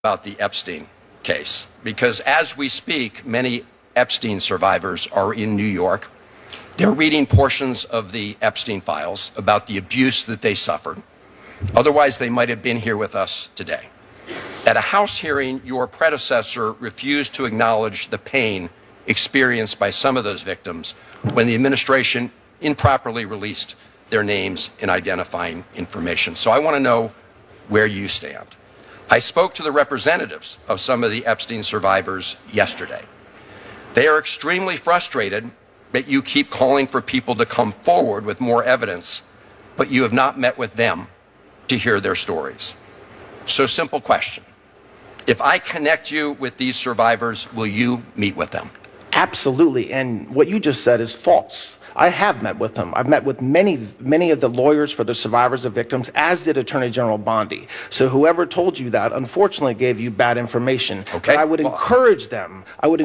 about the Epstein case, because as we speak, many Epstein survivors are in New York. They're reading portions of the Epstein files about the abuse that they suffered. Otherwise, they might have been here with us today. At a House hearing, your predecessor refused to acknowledge the pain experienced by some of those victims when the administration improperly released their names and identifying information. So I want to know where you stand. I spoke to the representatives of some of the Epstein survivors yesterday. They are extremely frustrated that you keep calling for people to come forward with more evidence, but you have not met with them to hear their stories. So, simple question. If I connect you with these survivors, will you meet with them? Absolutely. And what you just said is false. I have met with them. I've met with many of the lawyers for the survivors of victims, as did Attorney General Bondi. So whoever told you that, unfortunately, gave you bad information. Okay. But I would encourage them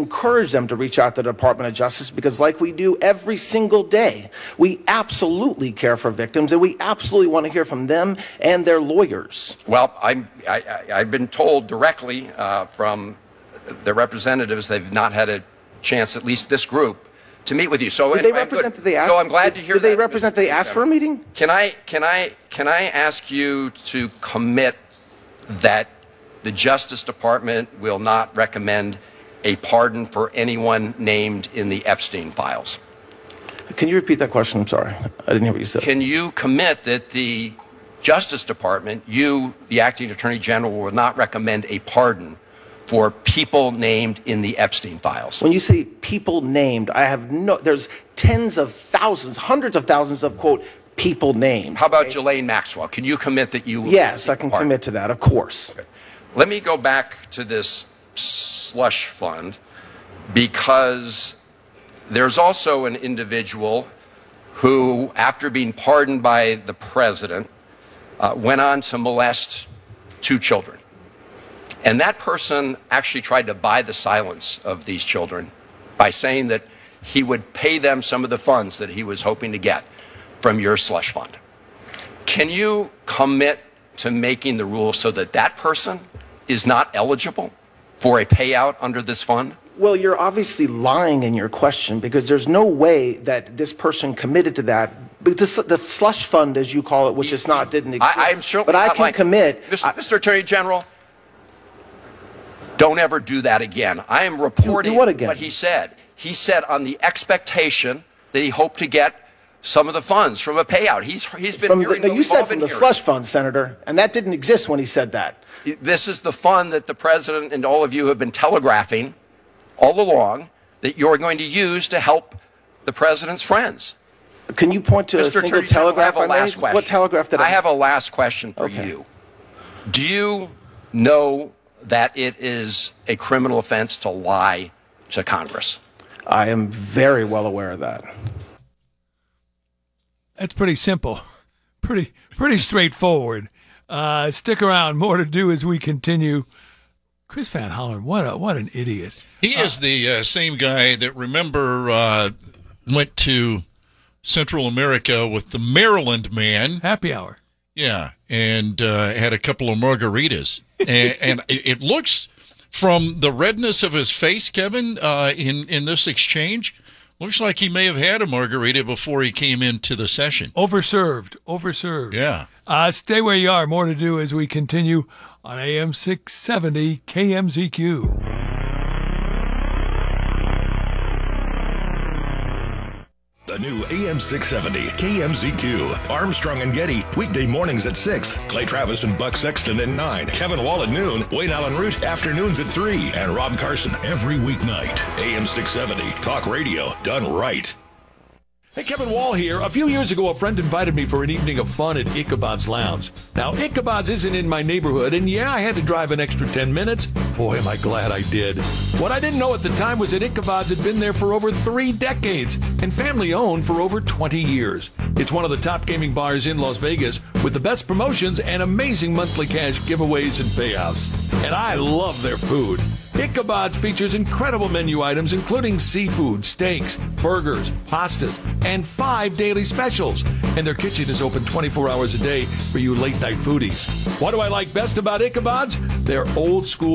to reach out to the Department of Justice, because like we do every single day, we absolutely care for victims, and we absolutely want to hear from them and their lawyers. Well, I've been told directly from the representatives they've not had a chance, at least this group, to meet with you. So did they represent that they asked? So I'm glad to hear that. Did they represent they asked for a meeting? Can I ask you to commit that the Justice Department will not recommend a pardon for anyone named in the Epstein files? Can you repeat that question? I'm sorry. I didn't hear what you said. Can you commit that the Justice Department, you, the Acting Attorney General, will not recommend a pardon for people named in the Epstein files? When you say people named, there's tens of thousands, hundreds of thousands of, quote, people named. How about Ghislaine Maxwell? Can you commit that you will? Yes, I can commit to that, of course. Okay. Let me go back to this slush fund, because there's also an individual who, after being pardoned by the president, went on to molest 2 children. And that person actually tried to buy the silence of these children by saying that he would pay them some of the funds that he was hoping to get from your slush fund. Can you commit to making the rules so that that person is not eligible for a payout under this fund? Well, you're obviously lying in your question, because there's no way that this person committed to that. The slush fund, as you call it, which is not, didn't exist. I'm sure, but I can commit. Mr. Attorney General, don't ever do that again. I am reporting what again? What he said. He said on the expectation that he hoped to get some of the funds from a payout. He's been hearing you said from the slush fund, Senator, and that didn't exist when he said that. This is the fund that the president and all of you have been telegraphing all along that you're going to use to help the president's friends. Can you point to a single telegraph I made? What telegraph did I have a last question for you. Do you know that it is a criminal offense to lie to Congress? I am very well aware of that. That's pretty simple. Pretty straightforward. Stick around. More to do as we continue. Chris Van Hollen, what an idiot. He is the same guy that, remember, went to Central America with the Maryland man. Happy hour. Yeah, and had a couple of margaritas. and it looks, from the redness of his face, Kevin, in this exchange, looks like he may have had a margarita before he came into the session. Overserved. Yeah. Stay where you are. More to do as we continue on AM 670 KMZQ. The new AM 670 KMZQ. Armstrong and Getty, weekday mornings at 6. Clay Travis and Buck Sexton at 9. Kevin Wall at noon. Wayne Allen Root, afternoons at 3. And Rob Carson every weeknight. AM 670, talk radio done right. Hey, Kevin Wall here. A few years ago, a friend invited me for an evening of fun at Ichabod's Lounge. Now, Ichabod's isn't in my neighborhood, and yeah, I had to drive an extra 10 minutes. Boy, am I glad I did. What I didn't know at the time was that Ichabod's had been there for over 3 decades and family-owned for over 20 years. It's one of the top gaming bars in Las Vegas with the best promotions and amazing monthly cash giveaways and payouts. And I love their food. Ichabod's features incredible menu items including seafood, steaks, burgers, pastas, and 5 daily specials. And their kitchen is open 24 hours a day for you late-night foodies. What do I like best about Ichabod's? Their old-school